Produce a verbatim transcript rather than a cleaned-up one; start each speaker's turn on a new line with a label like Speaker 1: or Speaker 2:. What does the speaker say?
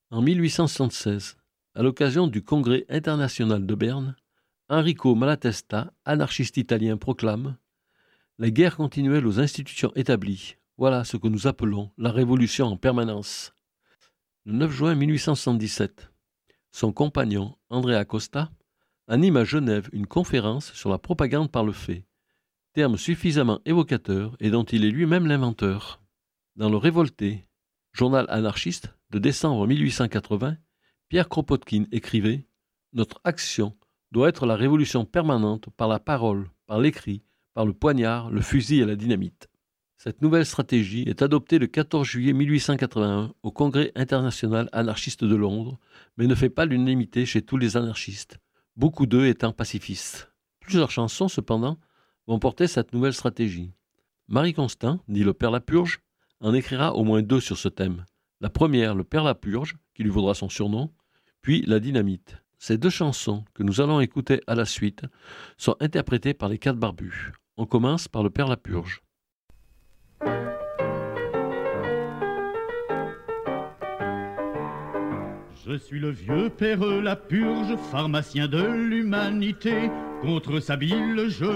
Speaker 1: En mille huit cent soixante-seize, à l'occasion du Congrès international de Berne, Enrico Malatesta, anarchiste italien, proclame « La guerre continuelle aux institutions établies, voilà ce que nous appelons la révolution en permanence ». Le neuf juin mille huit cent soixante-dix-sept, son compagnon, Andrea Costa, anime à Genève une conférence sur la propagande par le fait, terme suffisamment évocateur et dont il est lui-même l'inventeur. Dans le Révolté, journal anarchiste de décembre mille huit cent quatre-vingts, Pierre Kropotkin écrivait « Notre action doit être la révolution permanente par la parole, par l'écrit, par le poignard, le fusil et la dynamite ». Cette nouvelle stratégie est adoptée le quatorze juillet mille huit cent quatre-vingt-un au Congrès international anarchiste de Londres, mais ne fait pas l'unanimité chez tous les anarchistes, beaucoup d'eux étant pacifistes. Plusieurs chansons, cependant, vont porter cette nouvelle stratégie. Marie Constant, dit le Père Lapurge, en écrira au moins deux sur ce thème. La première, le Père Lapurge, qui lui vaudra son surnom, puis la dynamite. Ces deux chansons, que nous allons écouter à la suite, sont interprétées par les Quatre Barbus. On commence par le Père Lapurge.
Speaker 2: Je suis le vieux Père Lapurge, pharmacien de l'humanité. Contre sa bile, je